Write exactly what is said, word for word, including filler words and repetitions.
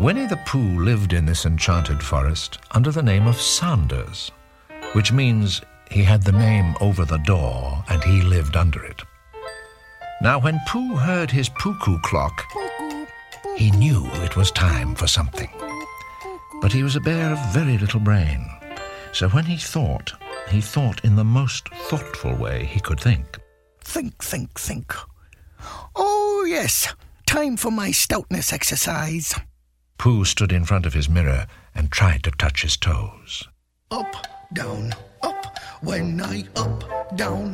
Winnie the Pooh lived in this enchanted forest under the name of Sanders, which means he had the name over the door and he lived under it. Now, when Pooh heard his Pooh-Coo clock, he knew it was time for something. But he was a bear of very little brain, so when he thought, he thought in the most thoughtful way he could think. Think, think, think. Oh, yes, time for my stoutness exercise. Pooh stood in front of his mirror and tried to touch his toes. Up, down, up. When I up, down,